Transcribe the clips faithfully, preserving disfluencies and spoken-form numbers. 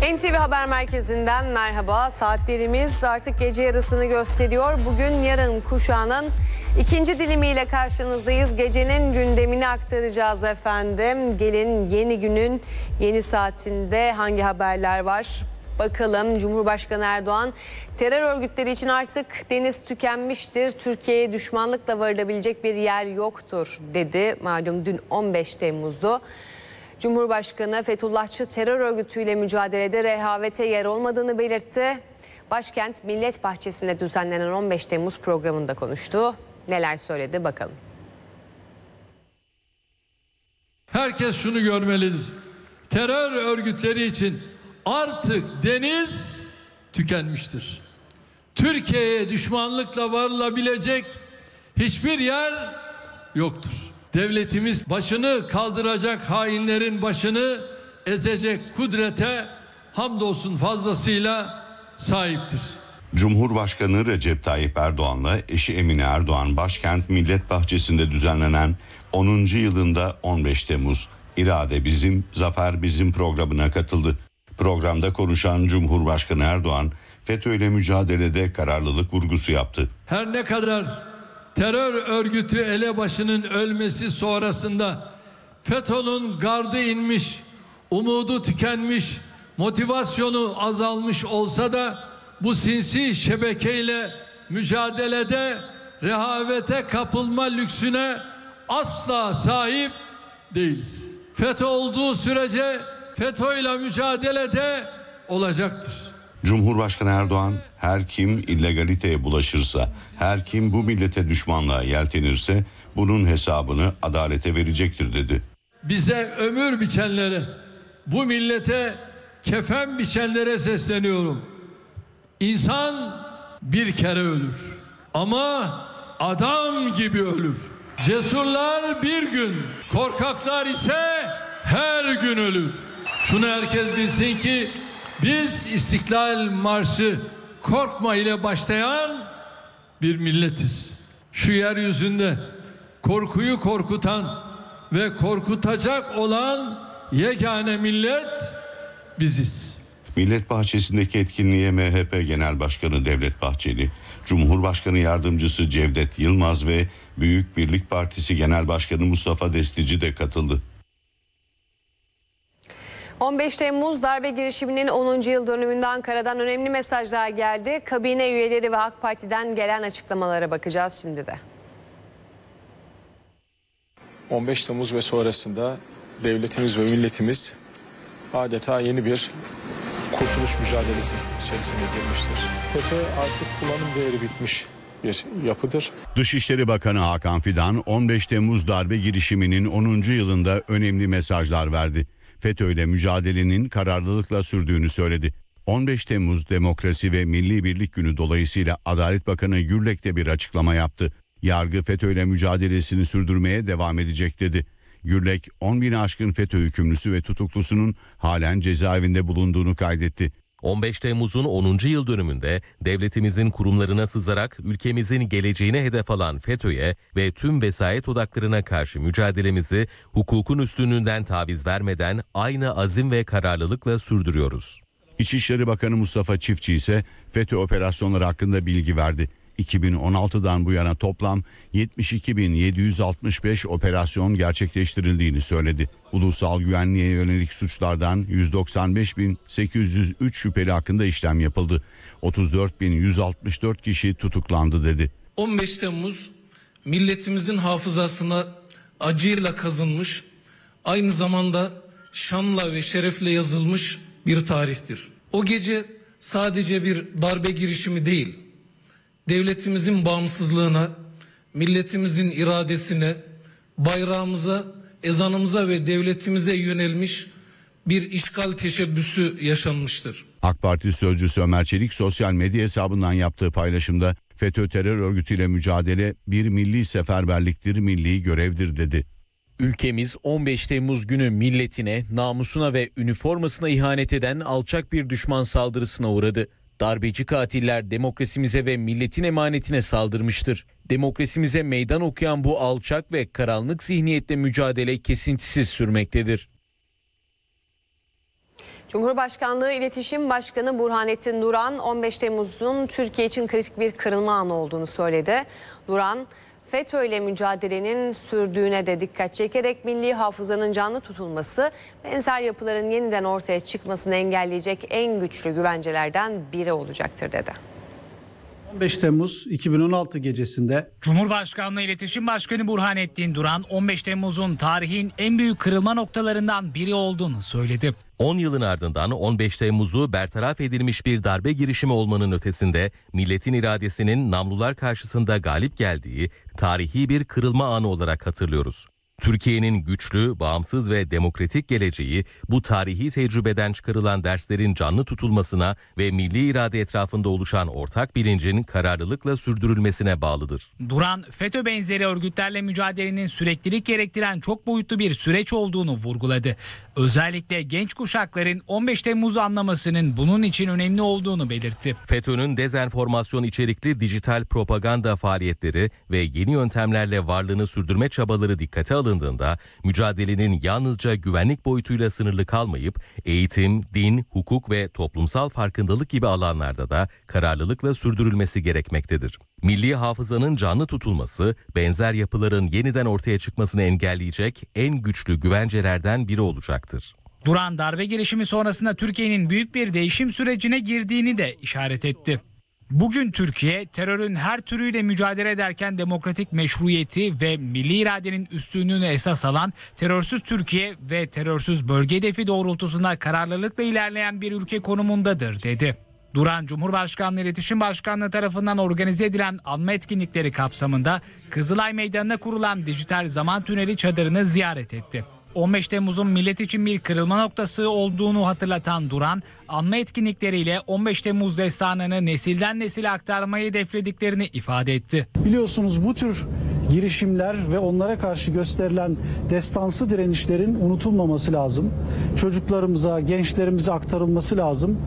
N T V Haber Merkezi'nden merhaba. Saatlerimiz artık gece yarısını gösteriyor. Bugün yarın kuşağının ikinci dilimiyle karşınızdayız. Gecenin gündemini aktaracağız efendim. Gelin yeni günün yeni saatinde hangi haberler var? Bakalım. Cumhurbaşkanı Erdoğan, terör örgütleri için artık deniz tükenmiştir. Türkiye'ye düşmanlıkla varılabilecek bir yer yoktur dedi. Malum dün on beş Temmuz'du. Cumhurbaşkanı Fethullahçı terör örgütüyle mücadelede rehavete yer olmadığını belirtti. Başkent Millet Bahçesi'nde düzenlenen on beş Temmuz programında konuştu. Neler söyledi bakalım. Herkes şunu görmelidir. Terör örgütleri için artık deniz tükenmiştir. Türkiye'ye düşmanlıkla varılabilecek hiçbir yer yoktur. Devletimiz başını kaldıracak hainlerin başını ezecek kudrete hamdolsun fazlasıyla sahiptir. Cumhurbaşkanı Recep Tayyip Erdoğan'la eşi Emine Erdoğan başkent Millet Bahçesi'nde düzenlenen onuncu yılında on beş Temmuz İrade Bizim, Zafer Bizim programına katıldı. Programda konuşan Cumhurbaşkanı Erdoğan, FETÖ'yle mücadelede kararlılık vurgusu yaptı. Her ne kadar terör örgütü elebaşının ölmesi sonrasında FETÖ'nün gardı inmiş, umudu tükenmiş, motivasyonu azalmış olsa da bu sinsi şebekeyle mücadelede rehavete kapılma lüksüne asla sahip değiliz. FETÖ olduğu sürece FETÖ'yle mücadelede olacaktır. Cumhurbaşkanı Erdoğan, her kim illegaliteye bulaşırsa, her kim bu millete düşmanlığa yeltenirse bunun hesabını adalete verecektir dedi. Bize ömür biçenlere, bu millete kefen biçenlere sesleniyorum. İnsan bir kere ölür ama adam gibi ölür. Cesurlar bir gün, korkaklar ise her gün ölür. Şunu herkes bilsin ki biz İstiklal Marşı korkma ile başlayan bir milletiz. Şu yeryüzünde korkuyu korkutan ve korkutacak olan yegane millet biziz. Millet Bahçesi'ndeki etkinliğe M H P Genel Başkanı Devlet Bahçeli, Cumhurbaşkanı Yardımcısı Cevdet Yılmaz ve Büyük Birlik Partisi Genel Başkanı Mustafa Destici de katıldı. on beş Temmuz darbe girişiminin onuncu yıl dönümünde Ankara'dan önemli mesajlar geldi. Kabine üyeleri ve AK Parti'den gelen açıklamalara bakacağız şimdi de. on beş Temmuz ve sonrasında devletimiz ve milletimiz adeta yeni bir kurtuluş mücadelesi içerisine girmiştir. FETÖ artık kullanım değeri bitmiş bir yapıdır. Dışişleri Bakanı Hakan Fidan, on beş Temmuz darbe girişiminin onuncu yılında önemli mesajlar verdi. FETÖ'yle mücadelenin kararlılıkla sürdüğünü söyledi. on beş Temmuz Demokrasi ve Milli Birlik Günü dolayısıyla Adalet Bakanı Gürlek de bir açıklama yaptı. Yargı FETÖ'yle mücadelesini sürdürmeye devam edecek dedi. Gürlek, on bini aşkın FETÖ hükümlüsü ve tutuklusunun halen cezaevinde bulunduğunu kaydetti. on beş Temmuz'un onuncu yıl dönümünde devletimizin kurumlarına sızarak ülkemizin geleceğine hedef alan FETÖ'ye ve tüm vesayet odaklarına karşı mücadelemizi hukukun üstünlüğünden taviz vermeden aynı azim ve kararlılıkla sürdürüyoruz. İçişleri Bakanı Mustafa Çiftçi ise FETÖ operasyonları hakkında bilgi verdi. iki bin on altıdan bu yana toplam yetmiş iki bin yedi yüz altmış beş operasyon gerçekleştirildiğini söyledi. Ulusal güvenliğe yönelik suçlardan yüz doksan beş bin sekiz yüz üç şüpheli hakkında işlem yapıldı. otuz dört bin yüz altmış dört kişi tutuklandı dedi. on beş Temmuz milletimizin hafızasına acıyla kazınmış, aynı zamanda şanla ve şerefle yazılmış bir tarihtir. O gece sadece bir darbe girişimi değil, devletimizin bağımsızlığına, milletimizin iradesine, bayrağımıza, ezanımıza ve devletimize yönelmiş bir işgal teşebbüsü yaşanmıştır. AK Parti sözcüsü Ömer Çelik sosyal medya hesabından yaptığı paylaşımda FETÖ terör örgütüyle mücadele bir milli seferberliktir, milli görevdir dedi. Ülkemiz on beş Temmuz günü milletine, namusuna ve üniformasına ihanet eden alçak bir düşman saldırısına uğradı. Darbeci katiller demokrasimize ve milletin emanetine saldırmıştır. Demokrasimize meydan okuyan bu alçak ve karanlık zihniyetle mücadele kesintisiz sürmektedir. Cumhurbaşkanlığı İletişim Başkanı Burhanettin Duran on beş Temmuz'un Türkiye için kritik bir kırılma anı olduğunu söyledi. Duran, FETÖ'yle mücadelenin sürdüğüne de dikkat çekerek milli hafızanın canlı tutulması, benzer yapıların yeniden ortaya çıkmasını engelleyecek en güçlü güvencelerden biri olacaktır dedi. on beş Temmuz iki bin on altı gecesinde Cumhurbaşkanlığı İletişim Başkanı Burhanettin Duran on beş Temmuz'un tarihin en büyük kırılma noktalarından biri olduğunu söyledi. on yılın ardından on beş Temmuz'u bertaraf edilmiş bir darbe girişimi olmanın ötesinde milletin iradesinin namlular karşısında galip geldiği tarihi bir kırılma anı olarak hatırlıyoruz. Türkiye'nin güçlü, bağımsız ve demokratik geleceği bu tarihi tecrübeden çıkarılan derslerin canlı tutulmasına ve milli irade etrafında oluşan ortak bilincin kararlılıkla sürdürülmesine bağlıdır. Duran, FETÖ benzeri örgütlerle mücadelenin süreklilik gerektiren çok boyutlu bir süreç olduğunu vurguladı. Özellikle genç kuşakların on beş Temmuz'u anlamasının bunun için önemli olduğunu belirtti. FETÖ'nün dezenformasyon içerikli dijital propaganda faaliyetleri ve yeni yöntemlerle varlığını sürdürme çabaları dikkate alındığında mücadelenin yalnızca güvenlik boyutuyla sınırlı kalmayıp eğitim, din, hukuk ve toplumsal farkındalık gibi alanlarda da kararlılıkla sürdürülmesi gerekmektedir. Milli hafızanın canlı tutulması, benzer yapıların yeniden ortaya çıkmasını engelleyecek en güçlü güvencelerden biri olacaktır. Duran, darbe girişimi sonrasında Türkiye'nin büyük bir değişim sürecine girdiğini de işaret etti. Bugün Türkiye, terörün her türüyle mücadele ederken demokratik meşruiyeti ve milli iradenin üstünlüğünü esas alan terörsüz Türkiye ve terörsüz bölge hedefi doğrultusunda kararlılıkla ilerleyen bir ülke konumundadır dedi. Duran, Cumhurbaşkanlığı İletişim Başkanlığı tarafından organize edilen anma etkinlikleri kapsamında Kızılay Meydanı'na kurulan dijital zaman tüneli çadırını ziyaret etti. on beş Temmuz'un millet için bir kırılma noktası olduğunu hatırlatan Duran, anma etkinlikleriyle on beş Temmuz destanını nesilden nesile aktarmayı hedeflediklerini ifade etti. biliyorsunuz bu tür girişimler ve onlara karşı gösterilen destansı direnişlerin unutulmaması lazım. Çocuklarımıza, gençlerimize aktarılması lazım.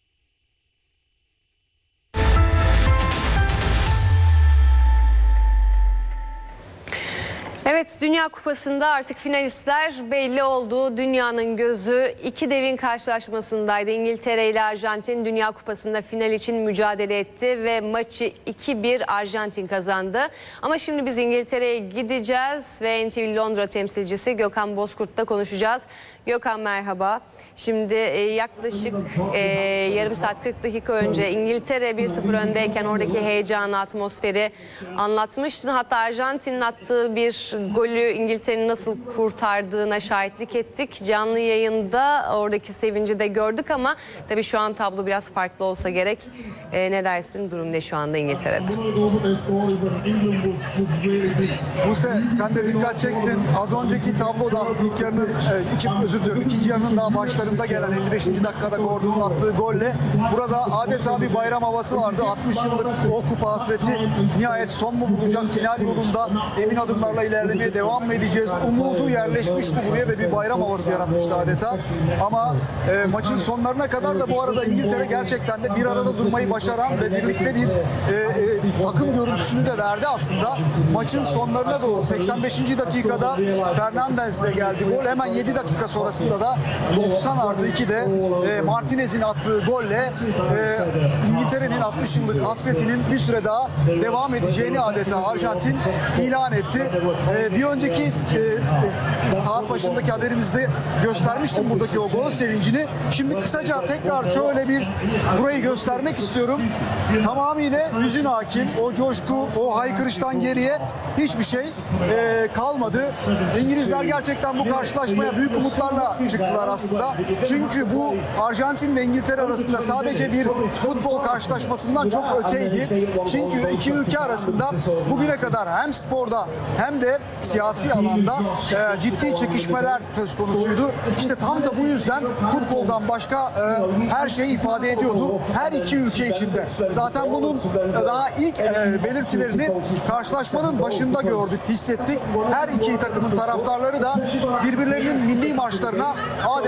Evet, Dünya Kupası'nda artık finalistler belli oldu. Dünyanın gözü iki devin karşılaşmasındaydı. İngiltere ile Arjantin Dünya Kupası'nda final için mücadele etti ve maçı iki bir Arjantin kazandı. Ama şimdi biz İngiltere'ye gideceğiz ve N T V Londra temsilcisi Gökhan Bozkurt'la konuşacağız. Gökhan, merhaba. Şimdi e, yaklaşık e, yarım saat kırk dakika önce İngiltere bir sıfır öndeyken oradaki heyecanı, atmosferi anlatmıştın. Hatta Arjantin'in attığı bir golü İngiltere'nin nasıl kurtardığına şahitlik ettik. Canlı yayında oradaki sevinci de gördük ama tabii şu an tablo biraz farklı olsa gerek. E, ne dersin? Durum ne şu anda İngiltere'de? Buse, sen de dikkat çektin. Az önceki tabloda ilk yarının, e, iki, özür diliyorum, ikinci yarının daha başlarında gelen elli beşinci dakikada Gordon'un attığı golle burada adeta bir bayram havası vardı. altmış yıllık o kupa hasreti nihayet son mu bulacak? Final yolunda emin adımlarla ilerlemeye devam mı edeceğiz? Umudu yerleşmişti buraya ve bir bayram havası yaratmıştı adeta. Ama e, maçın sonlarına kadar da bu arada İngiltere gerçekten de bir arada durmayı başaran ve birlikte bir e, e, takım görüntüsünü de verdi aslında. Maçın sonlarına doğru seksen beşinci dakikada Fernandes'le geldi gol. Hemen yedi dakika sonrasında da doksan artı ikide e, Martinez'in attığı golle e, İngiltere'nin altmış yıllık hasretinin bir süre daha devam edeceğini adeta Arjantin ilan etti. E, bir önceki e, e, saat başındaki haberimizde göstermiştim buradaki o gol sevincini. Şimdi kısaca tekrar şöyle bir burayı göstermek istiyorum. Tamamıyla hüzün hakim. O coşku, o haykırıştan geriye hiçbir şey e, kalmadı. İngilizler gerçekten bu karşılaşmaya büyük umutlarla çıktılar aslında. Çünkü bu Arjantin ile İngiltere arasında sadece bir futbol karşılaşmasından çok öteydi. Çünkü iki ülke arasında bugüne kadar hem sporda hem de siyasi alanda e, ciddi çekişmeler söz konusuydu. İşte tam da bu yüzden futboldan başka e, her şeyi ifade ediyordu. Her iki ülke içinde. Zaten bunun daha ilk e, belirtilerini karşılaşmanın başında gördük, hissettik. Her iki takımın taraftarları da birbirlerinin milli maçlarına adeta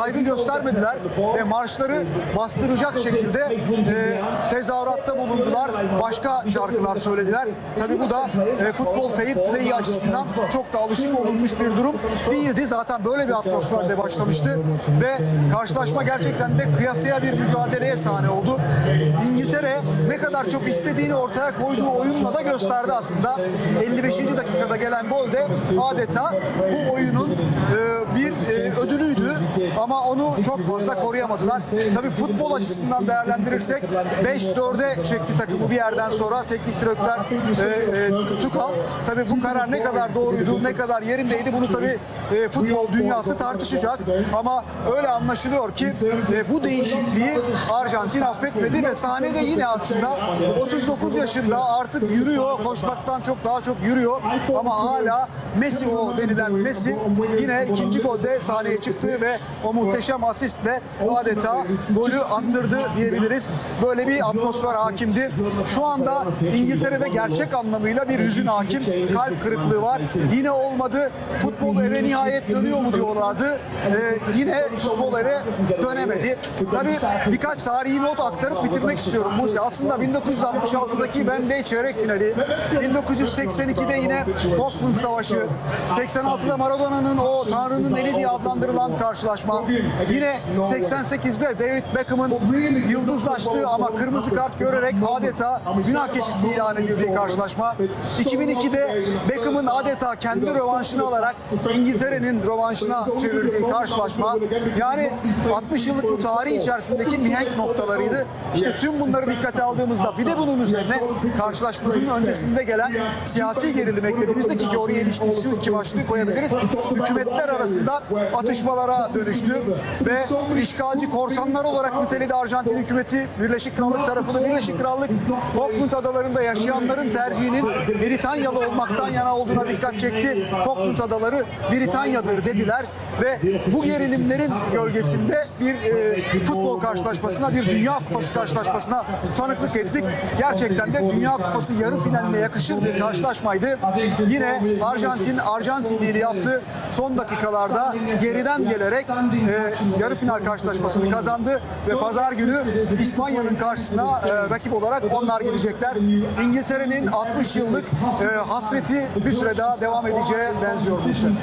saygı göstermediler ve marşları bastıracak şekilde e, tezahüratta bulundular. Başka şarkılar söylediler. Tabii bu da e, futbol fair play açısından çok da alışık olunmuş bir durum değildi. Zaten böyle bir atmosferde başlamıştı ve karşılaşma gerçekten de kıyasıya bir mücadeleye sahne oldu. İngiltere ne kadar çok istediğini ortaya koyduğu oyunla da gösterdi aslında. elli beşinci dakikada gelen gol de adeta bu oyunun e, bir e, ödülüydü ama onu çok fazla koruyamadılar. Tabii futbol açısından değerlendirirsek beş dörde çekti takımı bir yerden sonra teknik direktör e, e, Tuchel. Tabii bu karar ne kadar doğruydu, ne kadar yerindeydi bunu tabii e, futbol dünyası tartışacak ama öyle anlaşılıyor ki e, bu değişikliği Arjantin affetmedi ve sahnede yine aslında otuz dokuz yaşında artık yürüyor, koşmaktan çok daha çok yürüyor ama hala Messi o denilen Messi yine ikinci golde sahneye çıktı ve o muhteşem asistle adeta golü attırdı diyebiliriz. Böyle bir atmosfer hakimdi. Şu anda İngiltere'de gerçek anlamıyla bir hüzün hakim. Kalp kırıklığı var. Yine olmadı. Futbol eve nihayet dönüyor mu diyorlardı. Ee, yine futbol eve dönemedi. Tabii birkaç tarihi not aktarıp bitirmek istiyorum Buse. Aslında bin dokuz yüz altmış altıdaki Wembley çeyrek finali, bin dokuz yüz seksen ikide yine Falkland Savaşı, seksen altıda Maradona'nın o Tanrı'nın eli diye adlandırılan karşılaşma, yine seksen sekizde David Beckham'ın yıldızlaştığı ama kırmızı kart görerek adeta günah keçisi ilan edildiği karşılaşma, iki bin ikide Beckham'ın adeta kendi rövanşını alarak İngiltere'nin rövanşına çevirdiği karşılaşma, yani altmış yıllık bu tarih içerisindeki mihenk noktalarıydı. İşte tüm bunları dikkate aldığımızda bir de bunun üzerine karşılaşmamızın öncesinde gelen siyasi gerilim eklediğimizde ki oraya ilişkin şu iki başlığı koyabiliriz. Hükümetler arasında atışmalara dönüştü ve işgalci korsanlar olarak niteledi Arjantin hükümeti Birleşik Krallık tarafını. Birleşik Krallık Falkland Adaları'nda yaşayanların tercihinin Britanyalı olmaktan yana olduğuna dikkat çekti. Falkland Adaları Britanya'dır dediler ve bu gerilimlerin gölgesinde bir e, futbol karşılaşmasına, bir Dünya Kupası karşılaşmasına tanıklık ettik. Gerçekten de Dünya Kupası yarı finaline yakışır bir karşılaşmaydı. Yine Arjantin Arjantinliğini yaptı. Son dakikalarda geriden gelerek e, yarı final karşılaşmasını kazandı ve pazar günü İspanya'nın karşısına e, rakip olarak onlar gelecekler. İngiltere'nin altmış yıllık e, hasreti bir süre daha devam edeceğe benziyor bu sene.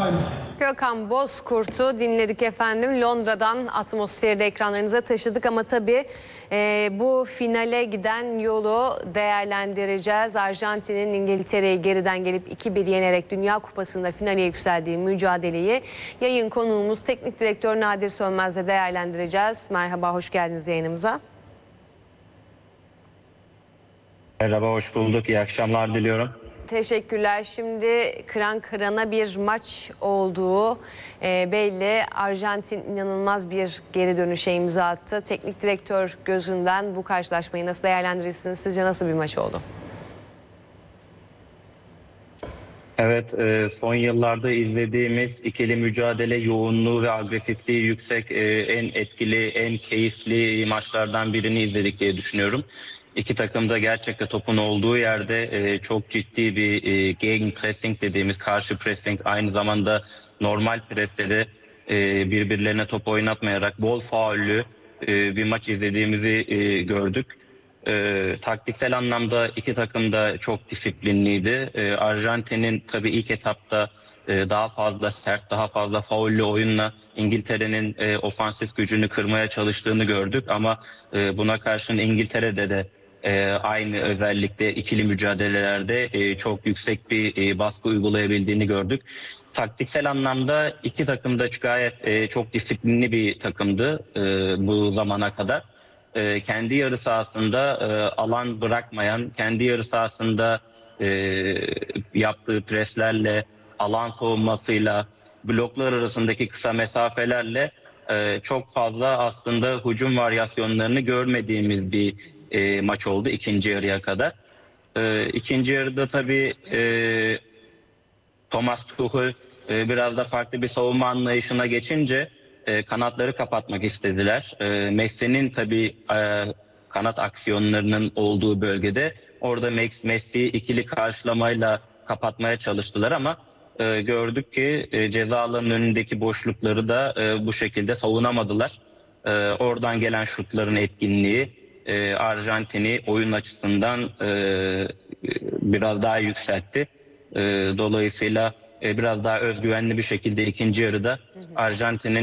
Gökhan Bozkurt'u dinledik efendim. Londra'dan atmosferi de ekranlarınıza taşıdık ama tabii e, bu finale giden yolu değerlendireceğiz. Arjantin'in İngiltere'yi geriden gelip iki bir yenerek Dünya Kupası'nda finale yükseldiği mücadeleyi yayın konuğumuz teknik direktör Nadir Sönmez'le değerlendireceğiz. Merhaba, hoş geldiniz yayınımıza. Merhaba, hoş bulduk. İyi akşamlar diliyorum. Teşekkürler. Şimdi kıran kırana bir maç olduğu e, belli. Arjantin inanılmaz bir geri dönüşe imza attı. Teknik direktör gözünden bu karşılaşmayı nasıl değerlendirirsiniz? Sizce nasıl bir maç oldu? Evet, son yıllarda izlediğimiz ikili mücadele yoğunluğu ve agresifliği yüksek, en etkili, en keyifli maçlardan birini izledik diye düşünüyorum. İki takım da gerçekten topun olduğu yerde çok ciddi bir gegenpressing dediğimiz karşı pressing, aynı zamanda normal preste de birbirlerine top oynatmayarak bol faullü bir maç izlediğimizi gördük. E, taktiksel anlamda iki takım da çok disiplinliydi. E, Arjantin'in tabii ilk etapta e, daha fazla sert, daha fazla faullü oyunla İngiltere'nin e, ofansif gücünü kırmaya çalıştığını gördük. Ama e, buna karşın İngiltere'de de e, aynı özellikle ikili mücadelelerde e, çok yüksek bir e, baskı uygulayabildiğini gördük. Taktiksel anlamda iki takım da gayet e, çok disiplinli bir takımdı e, bu zamana kadar. E, kendi yarı sahasında e, alan bırakmayan, kendi yarı sahasında e, yaptığı preslerle, alan savunmasıyla, bloklar arasındaki kısa mesafelerle e, çok fazla aslında hücum varyasyonlarını görmediğimiz bir e, maç oldu ikinci yarıya kadar. E, ikinci yarıda tabii e, Thomas Tuchel e, biraz da farklı bir savunma anlayışına geçince E, kanatları kapatmak istediler. E, Messi'nin tabii e, kanat aksiyonlarının olduğu bölgede orada Messi'yi ikili karşılamayla kapatmaya çalıştılar ama e, gördük ki e, ceza alanının önündeki boşlukları da e, bu şekilde savunamadılar. E, oradan gelen şutların etkinliği e, Arjantin'i oyun açısından e, biraz daha yükseltti. E, dolayısıyla e, biraz daha özgüvenli bir şekilde ikinci yarıda Arjantin'in